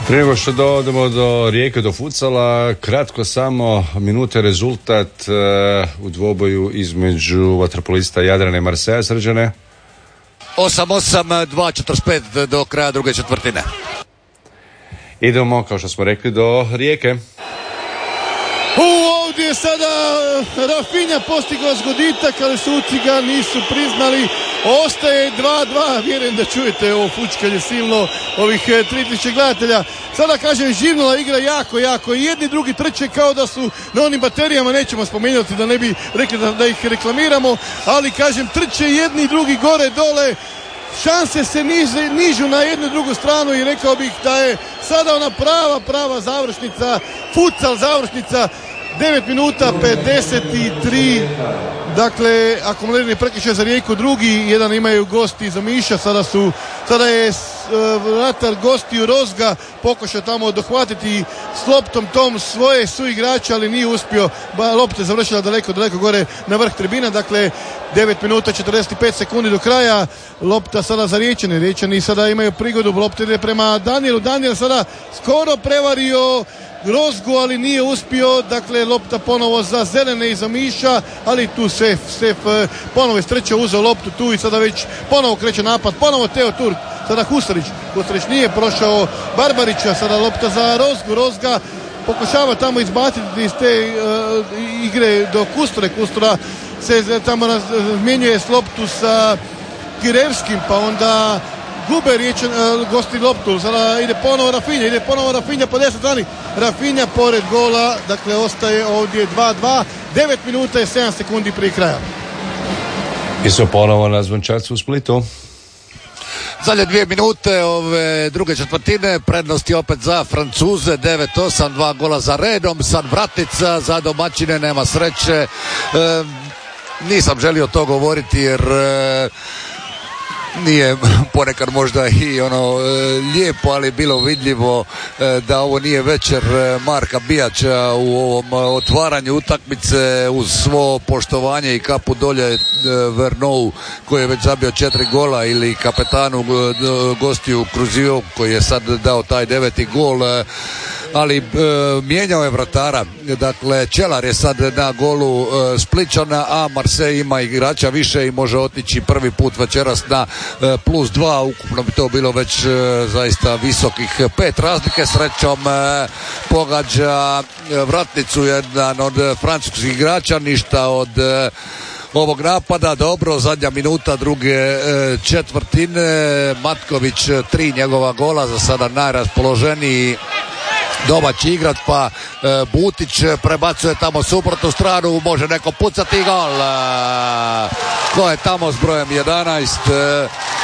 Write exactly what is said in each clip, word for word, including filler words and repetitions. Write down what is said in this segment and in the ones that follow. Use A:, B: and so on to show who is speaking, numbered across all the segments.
A: Prije nego što dođemo do Rijeke, do futsala, kratko samo minute rezultat uh, u dvoboju između vaterpolista Jadrana i Marseja. Srđane?
B: osam osam, dva četrdeset pet do kraja druge četvrtine.
C: Idemo, kao što smo rekli, do Rijeke.
D: U, ovdje je sada Rafinha postigao zgoditak, ali suci ga nisu priznali. Ostaje dva dva, vjerujem da čujete ovo fučkanje silno ovih tri tisuće gledatelja. Sada kažem, živnula igra jako, jako. I jedni drugi trče kao da su na onim baterijama, nećemo spomenuti da ne bi rekli da, da ih reklamiramo, ali kažem, trče jedni i drugi gore, dole. Šanse se niže, nižu na jednu i drugu stranu i rekao bih da je sada ona prava, prava završnica, futsal završnica. devet minuta pedeset tri, dakle akumulirani prekršaj za Rijeku, drugi, jedan imaju gosti za Miša, sada su, sada je vratar gostiju Rozga pokušao tamo dohvatiti s loptom tom svoje suigrača, ali nije uspio, ba, lopta je završila daleko, daleko gore na vrh tribina, dakle devet minuta četrdeset pet sekundi do kraja, lopta sada za Riječane, Riječani sada imaju prigodu, lopta ide prema Danielu, Daniel sada skoro prevario Rozgu, ali nije uspio, dakle lopta ponovo za Zelene i za Miša, ali tu Sef, Sef ponovo je strčao, uzeo loptu tu i sada već ponovo kreće napad, ponovo Teo Turk, sada Husarić, Husarić nije prošao Barbarića, sada lopta za Rozgu, Rozga pokušava tamo izbaciti iz te uh, igre do Kusture, Kustura se tamo razmjenjuje s loptu sa Kirevskim, pa onda gube Riječan, uh, gosti loptu, sada ide ponovo Rafinha, ide ponovo Rafinha po deset strani, Rafinha pored gola, dakle ostaje ovdje dva dva, devet minuta i sedam sekundi prije kraja.
C: I su ponovo na Zvončarcu u Splitu.
B: Zadnje dvije minute ove druge četvrtine, prednosti opet za Francuze, devet osam, dva gola za redom, sad vratica za domaćine, nema sreće. E, nisam želio to govoriti jer e, nije ponekad možda i ono e, lijepo, ali bilo vidljivo e, da ovo nije večer e, Marka Bijača u ovom e, otvaranju utakmice, uz svo poštovanje i kapu dolje e, Vernou koji je već zabio četiri gola, ili kapetanu e, gostiju Kruzio koji je sad dao taj deveti gol, e, ali e, mijenjao je vratara, dakle Čelar je sad na golu e, Spličana, a Marseille ima igrača više i može otići prvi put večeras na e, plus dva, ukupno bi to bilo već e, zaista visokih pet razlike. Srećom e, pogađa e, vratnicu jedan od francuskih igrača, ništa od e, ovog napada. Dobro, zadnja minuta druge e, četvrtine, Matković tri njegova gola, za sada najraspoloženiji domaći igrač, pa e, Butić prebacuje tamo suprotnu stranu, može neko pucati, gol. E, ko je tamo s brojem jedanaest e,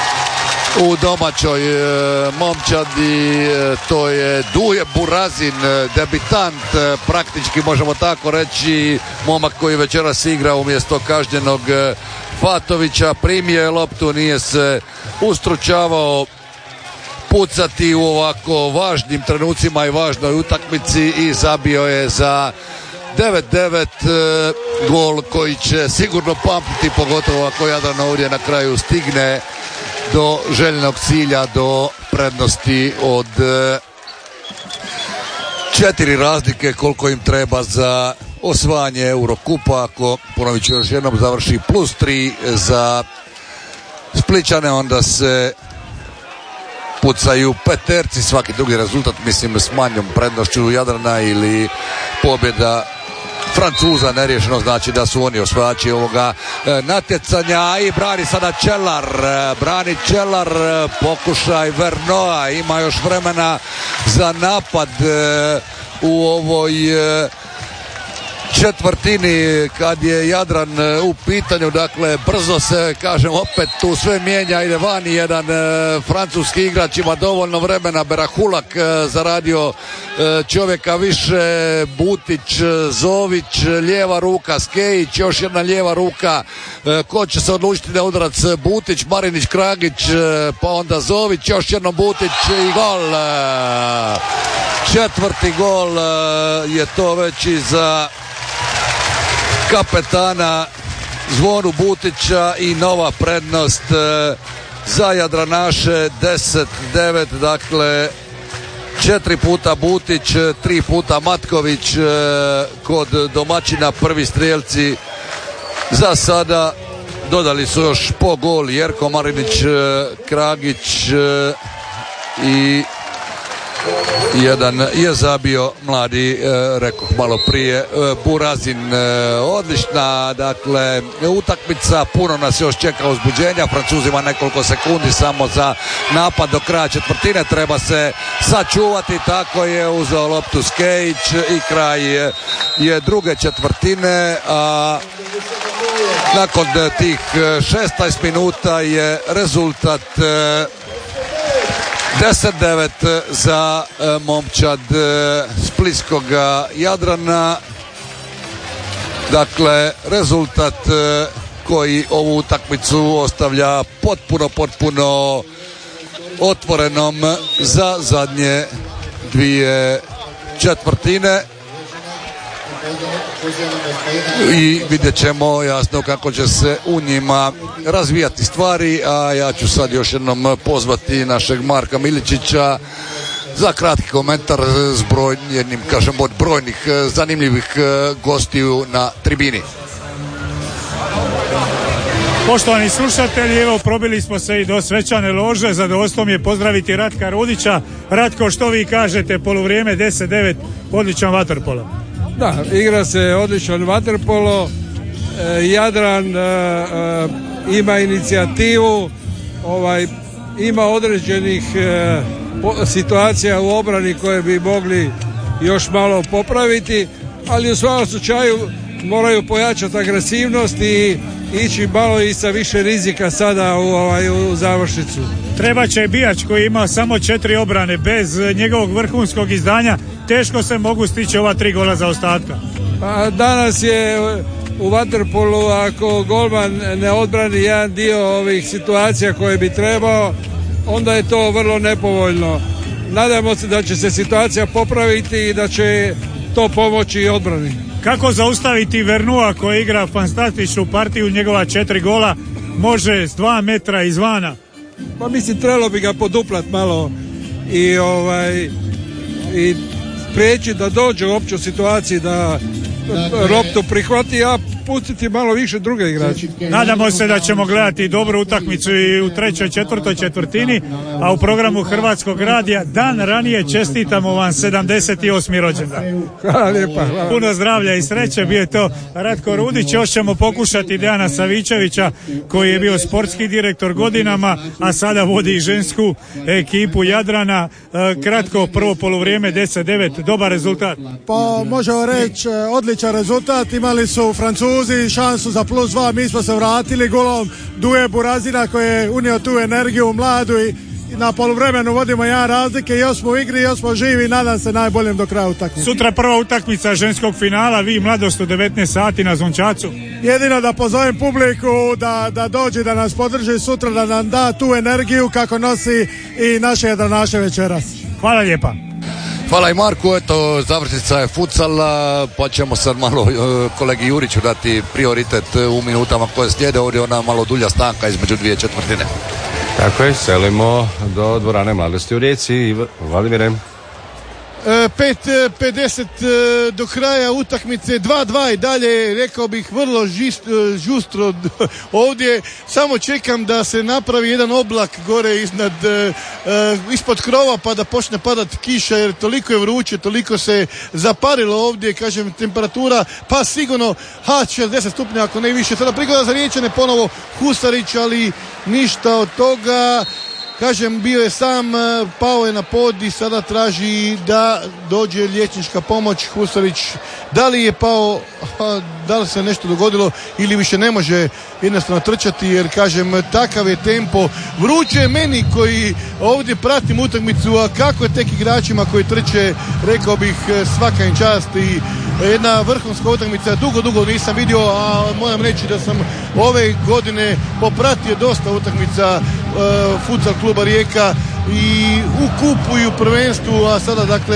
B: u domaćoj e, momčadi, e, to je Duje Burazin, debitant, e, praktički možemo tako reći, momak koji večeras igra umjesto kažnjenog e, Fatovića, primio je loptu, nije se ustručavao pucati u ovako važnim trenucima i važnoj utakmici i zabio je za devet devet e, gol koji će sigurno pamtiti, pogotovo ako Jadran ovdje na kraju stigne do željenog cilja, do prednosti od e, četiri razlike koliko im treba za osvajanje Eurokupa. Ako, ponovit ću još jednom, završi plus tri za Spličane, onda se pucaju peterci, svaki drugi rezultat, mislim, s manjom prednošću Jadrana ili pobjeda Francuza neriješeno znači da su oni osvajači ovoga e, natjecanja. I brani sada Čelar, e, brani Čelar, e, pokušaj Vernoa, ima još vremena za napad e, u ovoj e, četvrtini kad je Jadran u pitanju, dakle brzo se, kažem, opet tu sve mijenja, ide vani jedan e, francuski igrač, ima dovoljno vremena, Berahulak e, zaradio e, čovjeka više, Butić, Zović, lijeva ruka, Skejić, još jedna lijeva ruka, e, ko će se odlučiti na udarac, Butić, Marinić, Kragić, e, pa onda Zović, još jednom Butić i gol. E, četvrti gol e, je to već i za kapetana Zvonu Butića i nova prednost e, za Jadranaše, deset devet, dakle četiri puta Butić, tri puta Matković kod domaćina, prvi strijelci za sada. Dodali su još po gol Jerko Marinić, Kragić i jedan je zabio mladi, rekoh malo prije, Burazin. Odlična, dakle, utakmica, puno nas još čeka uzbuđenja. Francuzima nekoliko sekundi samo za napad do kraja četvrtine, treba se sačuvati, tako je uzeo loptu Skejić i kraj je, je druge četvrtine, a nakon tih šesnaest minuta je rezultat deset devet za momčad splitskog Jadrana. Dakle, rezultat koji ovu utakmicu ostavlja potpuno, potpuno otvorenom za zadnje dvije četvrtine. I vidjet ćemo jasno kako će se u njima razvijati stvari, a ja ću sad još jednom pozvati našeg Marka Miličića za kratki komentar s broj, jednim, kažem, od brojnih zanimljivih gostiju na tribini.
E: Poštovani slušatelji, evo probili smo se i do svečane lože. Zadovoljstvo mi je pozdraviti Ratka Rudića. Ratko, što vi kažete, poluvrijeme deset devet, odličan vaterpolo.
F: Da, igra se odličan vaterpolo, e, Jadran e, e, ima inicijativu, ovaj, ima određenih e, po, situacija u obrani koje bi mogli još malo popraviti, ali u svakom slučaju moraju pojačati agresivnost i ići malo i sa više rizika sada u, ovaj, u završnicu.
E: Treba će Bijač koji ima samo četiri obrane, bez njegovog vrhunskog izdanja teško se mogu stići ova tri gola za ostatka.
F: Pa danas je u vaterpolu, ako golman ne odbrani jedan dio ovih situacija koje bi trebao, onda je to vrlo nepovoljno. Nadamo se da će se situacija popraviti i da će to pomoći i odbrani.
E: Kako zaustaviti Vernua koji igra fantastičnu partiju, njegova četiri gola, može s dva metra izvana?
F: Pa mislim, trebalo bi ga poduplat malo i ovaj i prijeći da dođe uopće u situaciji da loptu prihvati, a pustiti malo više druge igrače.
E: Nadamo se da ćemo gledati dobru utakmicu i u trećoj, četvrtoj četvrtini, a u programu Hrvatskog radija dan ranije čestitamo vam sedamdeset osmi rođendan.
F: Hvala lijepa. Hvala.
E: Puno zdravlja i sreće, bio je to Ratko Rudić. Još ćemo pokušati Dejana Savičevića koji je bio sportski direktor godinama, a sada vodi žensku ekipu Jadrana. Kratko, prvo poluvrijeme deset devet, dobar rezultat.
G: Pa možemo reći odličan rezultat, imali su Francuzi šansu za plus dva, mi smo se vratili golom Duje Burazina koji je unio tu energiju mladu i na poluvremenu vodimo jedan razlike, još smo u igri, još smo živi i nadam se najboljem do kraja utakmice.
E: Sutra prva utakmica ženskog finala, vi mladost u devetnaest sati na Zvončacu.
G: Jedino da pozovem publiku da, da dođe, da nas podrži sutra, da nam da tu energiju kako nosi i naše jadranaše večeras.
E: Hvala lijepa.
B: Hvala i Marku, eto, završnica je futsal, pa ćemo sad malo kolegi Juriću dati prioritet u minutama koje slijede, ovdje ona malo dulja stanka između dvije četvrtine.
A: Tako je, selimo do dvorane Mladosti u Rijeci. Vladimire.
D: pet pedeset do kraja utakmice, dva dva i dalje, rekao bih vrlo žist, žustro ovdje, samo čekam da se napravi jedan oblak gore iznad, ispod krova pa da počne padati kiša, jer toliko je vruće, toliko se zaparilo ovdje, kažem, temperatura pa sigurno ha, šezdeset stupnja ako ne više. Sada prigoda za Riječane, ponovo Husarić, ali ništa od toga. Kažem, bio je sam, pao je na pod i sada traži da dođe liječnička pomoć. Husarić, da li je pao, da li se nešto dogodilo ili više ne može jednostavno trčati, jer kažem, takav je tempo. Vruće je meni koji ovdje pratim utakmicu, a kako je tek igračima koji trče, rekao bih, svaka im čast i jedna vrhunska utakmica, dugo, dugo nisam vidio, a moram reći da sam ove godine popratio dosta utakmica uh, futsal kluba Rijeka i u kupu i u prvenstvu, a sada dakle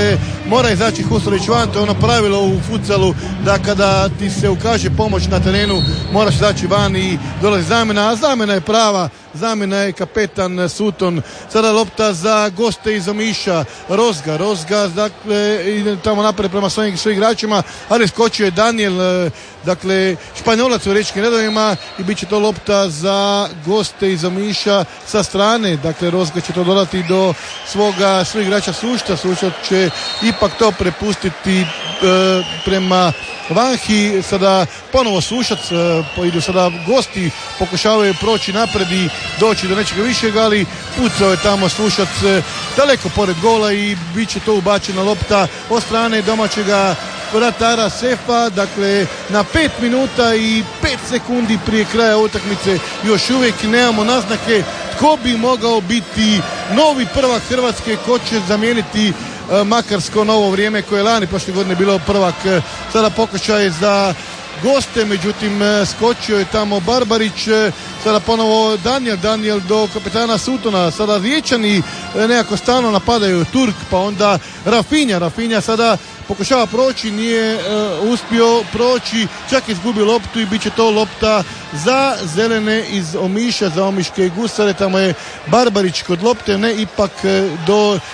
D: mora izaći Husarić van, to je ono pravilo u futsalu da kada ti se ukaže pomoć na terenu moraš izaći van i dolazi zamjena, a zamjena je prava, zamjena je kapetan Sutton. Sada lopta za goste iz Omiša, Rozga, Rozga dakle ide tamo napred prema svojim, svojim igračima, ali skočio je Daniel, dakle Španjolac u riječkim redovima i bit će to lopta za goste iz Omiša sa strane, dakle Rozga će to dodati do svoga svojih igrača Sušta, Sušta će ipak to prepustiti e, prema Vanhi, sada ponovo Sušac, e, idu sada gosti, pokušavaju proći napred i doći do nečega višeg, ali pucao je tamo Sušac e, daleko pored gola i bit će to ubačena lopta od strane domaćega vratara Sefa, dakle na pet minuta i pet sekundi prije kraja utakmice još uvijek nemamo naznake tko bi mogao biti novi prvak Hrvatske, ko će zamijeniti uh, Makarsko novo vrijeme koje je lani prošle godine bilo prvak. Uh, sada pokušaj za goste, međutim uh, skočio je tamo Barbarić, uh, sada ponovo Daniel, Daniel do kapetana Suttona, sada Riječani uh, nekako stalno napadaju, Turk, pa onda Rafinha, Rafinha sada pokušava proći, nije uh, uspio proći, čak izgubio loptu i bit će to lopta za zelene iz Omiša, za omiške gusare, tamo je Barbarić kod lopte, ne ipak uh, do uh,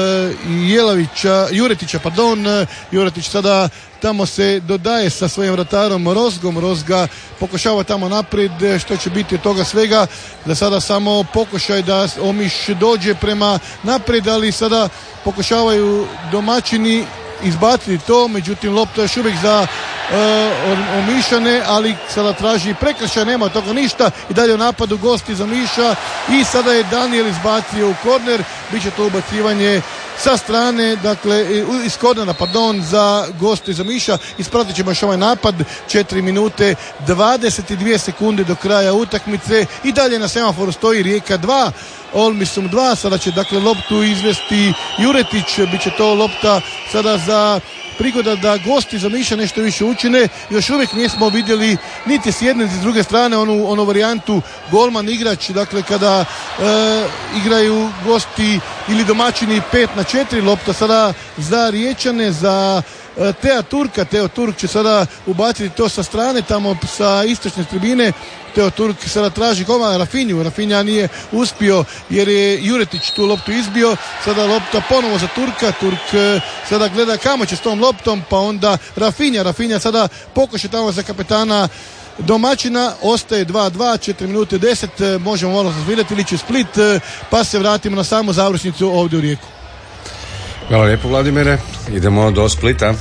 D: Jelavića, Juretića, pardon, uh, Juretić sada tamo se dodaje sa svojim vratarom Rozgom, Rozga pokušava tamo naprijed, što će biti od toga svega, da sada samo pokušaj da Omiš dođe prema naprijed, ali sada pokušavaju domaćini izbaciti to, međutim lopta još uvijek za uh, Omišane, ali sada traži prekršaj, nema od toga ništa i dalje u napadu gosti za Omiša i sada je Daniel izbacio u korner, bit će to ubacivanje sa strane, dakle iz kornera, pardon, za goste iz Omiša. Ispratit ćemo još ovaj napad, četiri minute dvadeset dvije sekunde do kraja utakmice i dalje na semaforu stoji Rijeka dva, Olmisum dva, sada će dakle loptu izvesti Juretić, bit će to lopta sada za prigoda da gosti za Omiša nešto više učine. Još uvijek nismo vidjeli niti s jedne niti s druge strane onu, onu varijantu golman igrač, dakle kada e, igraju gosti ili domaćini pet na četiri, lopta sada za Riječane, za e, Tea Turka, Teo Turk će sada ubaciti to sa strane tamo sa istočne tribine. Teo Turk sada traži golmana Rafinju, Rafinja nije uspio jer je Juretić tu loptu izbio, sada lopta ponovo za Turka, Turk e, sada gleda kamo će s tom loptom, pa onda Rafinja, Rafinja sada pokuša tamo za kapetana domaćina, ostaje dva dva, četiri minute deset, možemo malo vidjeti ili će Split, pa se vratimo na samu završnicu ovdje u Rijeku.
A: Hvala lijepo Vladimire, idemo do Splita.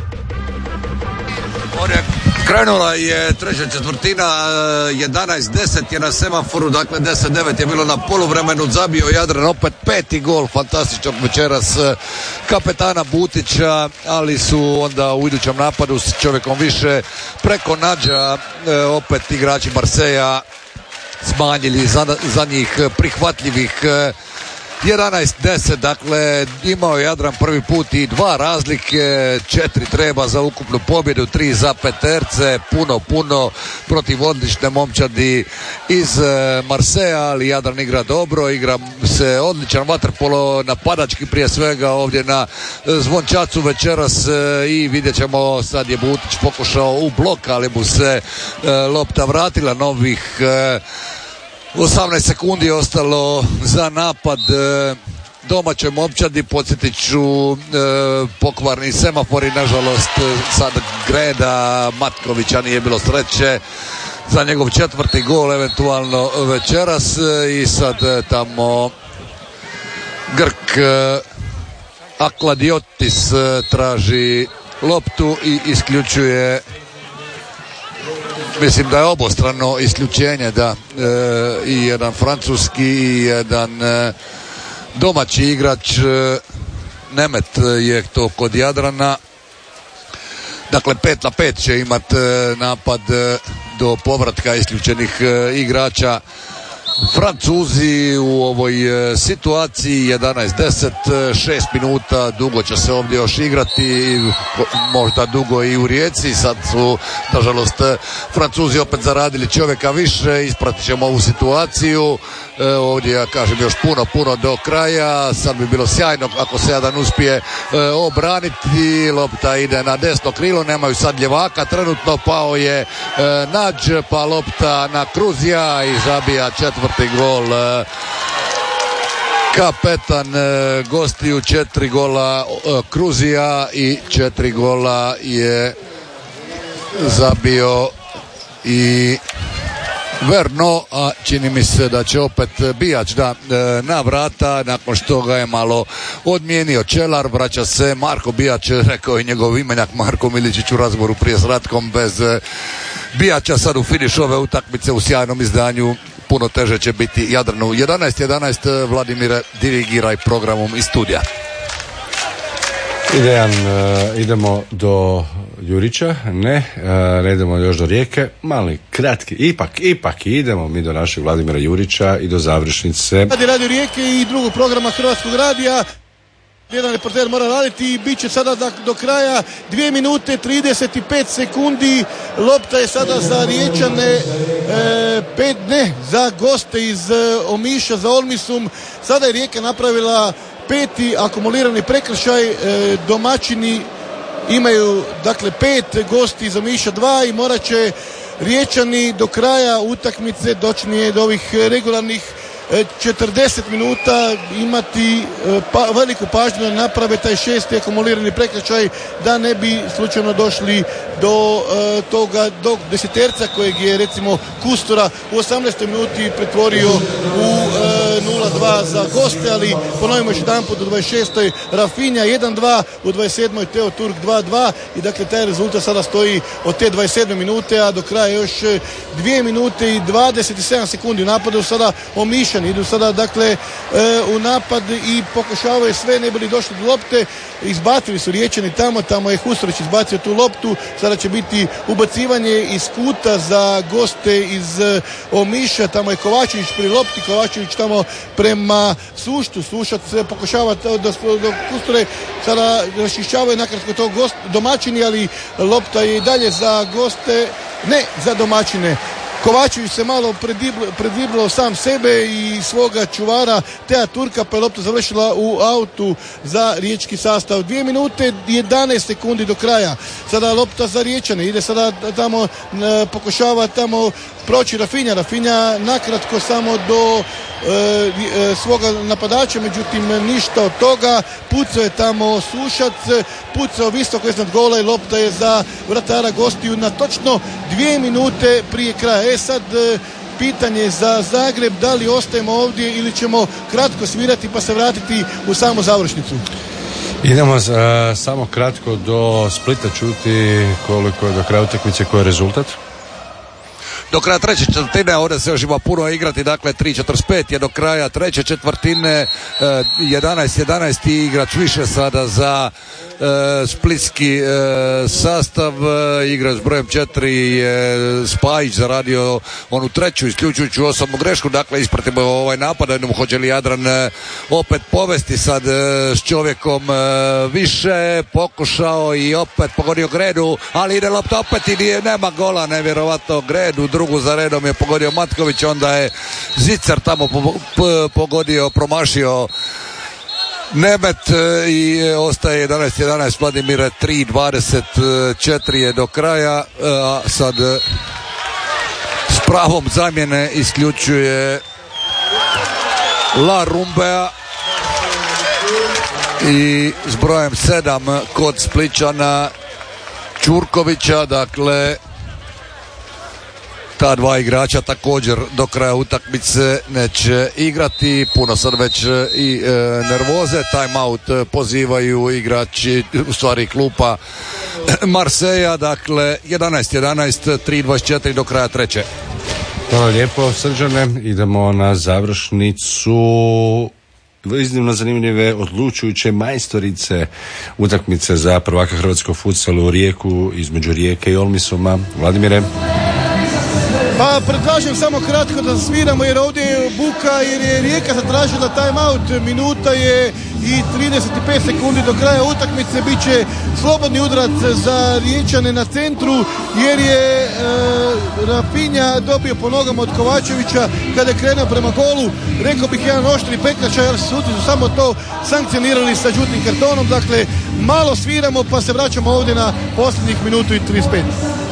B: Krenula je treća četvrtina, jedanaest deset je na semaforu, dakle deset devet je bilo na poluvremenu, zabio Jadran opet peti gol fantastičnog večeras kapetana Butića, ali su onda u idućem napadu s čovjekom više preko Nađa opet igrači Marseja smanjili za, za njih prihvatljivih jedanaest deset, dakle imao je Jadran prvi put i dva razlike, četiri treba za ukupnu pobjedu, tri za peterce, puno, puno protiv odlične momčadi iz Marseja, ali Jadran igra dobro, igra se odličan vaterpolo, napadački prije svega ovdje na Zvončacu večeras i vidjet ćemo, sad je Butić pokušao u blok, ali mu se lopta vratila, novih osamnaest sekundi je ostalo za napad domaćoj momčadi. Podsjetit ću pokvarni semafori, nažalost sad Greda Matkovića nije bilo sreće za njegov četvrti gol eventualno večeras i sad tamo Grk Akladiotis traži loptu i isključuje, mislim da je obostrano isključenje, da, e, i jedan francuski i jedan e, domaći igrač, e, Nemet je to kod Jadrana, dakle pet na pet će imat e, napad e, do povratka isključenih e, igrača Francuzi u ovoj e, situaciji. Jedanaest deset, šest minuta dugo će se ovdje još igrati, možda dugo i u Rijeci. Sad su nažalost Francuzi opet zaradili čovjeka više. Ispratit ćemo ovu situaciju. E, ovdje ja kažem još puno puno do kraja. Sad bi bilo sjajno ako se jedan uspije e, obraniti. Lopta ide na desno krilo, nemaju sad ljevaka trenutno, pao je e, Nađ, pa lopta na Kruzija i zabija četvrti gol. E, kapetan e, gostiju, četiri gola e, Kruzija i četiri gola je zabio i Verno, a čini mi se da će opet Bijač da e, na vrata nakon što ga je malo odmijenio Čelar. Vraća se Marko Bijač, rekao je njegov imenjak Marko Miličić u razgovoru prije s Ratkom. Bez e, Bijača sad u finiš ove utakmice u sjajnom izdanju puno teže će biti Jadranu. jedanaest jedanaest, Vladimire, dirigiraj programom iz studija.
A: Idejan, uh, idemo do Jurića, ne, uh, ne idemo još do Rijeke, mali, kratki, ipak, ipak idemo mi do našeg Vladimira Jurića i do završnice.
D: Radi radio Rijeke i drugog programa Hrvatskog radija. Jedan reporter mora raditi i bit će sada da, do kraja dvije minute trideset pet sekundi. Lopta je sada za Riječane, e, pet, ne, za goste iz e, Omiša, za Olmisum. Sada je Rijeka napravila peti akumulirani prekršaj, e, domaćini imaju dakle pet, gosti iz Omiša dva i morat će Riječani do kraja utakmice, dočnije do ovih regularnih četrdeset minuta imati pa, veliku pažnju da naprave taj šesti akumulirani prekršaj, da ne bi slučajno došli do e, toga, do deseterca kojeg je recimo Kustura u osamnaestoj minuti pretvorio u e, nula dva za goste, ali ponovimo još jedan put u dvadeset šestoj Rafinha jedan dva, u dvadeset sedmoj Teo Turk dva dva i dakle taj rezultat sada stoji od te dvadeset sedme minute, a do kraja još dvije minute i dvadeset sedam sekundi u napadu sada Omiša. Idu sada dakle e, u napad i pokušavaju sve, ne bili došli do lopte. Izbacili su Riječani tamo, tamo je Hustorić izbacio tu loptu. Sada će biti ubacivanje iz kuta za goste iz e, Omiša. Tamo je Kovačević pri lopti, Kovačević tamo prema Suštu. Sušac pokušava do, do, do Kusture, sada rašišćavaju nakratko to gost, domaćini, ali lopta je i dalje za goste, ne za domaćine. Kovačević se malo predviblao sam sebe i svoga čuvara Tea Turka, pa je lopta završila u autu za riječki sastav. Dvije minute jedanaest sekundi do kraja. Sada lopta za Riječane, ide sada tamo, pokušava tamo proći Rafinha. Rafinha nakratko samo do e, e, svoga napadača, međutim ništa od toga. Pucao je tamo Sušac, pucao visoko iznad gola i lopta je za vratara gostiju na točno dvije minute prije kraja. E sad pitanje za Zagreb, da li ostajemo ovdje ili ćemo kratko svirati pa se vratiti u samu završnicu?
A: Idemo za, samo kratko do Splita, čuti koliko je do kraja utakmice, koji je rezultat.
B: Do kraja treće četvrtine, ovdje se još ima puno igrati, dakle tri četrdeset pet je do kraja treće četvrtine, jedanaest jedanaest igrač više sada za e, splitski e, sastav, e, igra s brojem četiri je Spajić zaradio onu treću isključujući osobnu grešku, dakle ispratimo ovaj napad, jednom hoće li Jadran e, opet povesti sad e, s čovjekom e, više, pokušao i opet pogodio Gredu, ali ide lopta opet i nije, nema gola, nevjerovatno. Gredu drugu za redom je pogodio Matković, onda je Zicar tamo po, po, pogodio, promašio Nemet i ostaje jedanaest jedanaest. Vladimire, tri dvadeset četiri je do kraja, a sad s pravom zamjene isključuje La Rumbea i s brojem sedam kod Splićana Čurkovića, dakle ta dva igrača također do kraja utakmice neće igrati, puno sad već i e, nervoze, timeout pozivaju igrači, u stvari klupa Marseja, dakle jedanaest jedanaest, tri dvadeset četiri do kraja treće.
A: Hvala lijepo, Srđane. Idemo na završnicu iznimno zanimljive, odlučujuće majstorice utakmice za prvaka hrvatskog futsala u Rijeku, između Rijeke i Olmisuma. Vladimire.
D: Pa predlažem samo kratko da sviramo jer ovdje je buka jer je Rijeka zatražila time out. Minuta je i trideset pet sekundi do kraja utakmice. Biće slobodni udarac za Riječane na centru jer je e, Rafinha dobio po nogama od Kovačevića kada je krenuo prema golu. Rekao bih jedan oštri prekršaj jer su su samo to sankcionirali sa žutim kartonom. Dakle, malo sviramo pa se vraćamo ovdje na posljednjih minutu i trideset pet.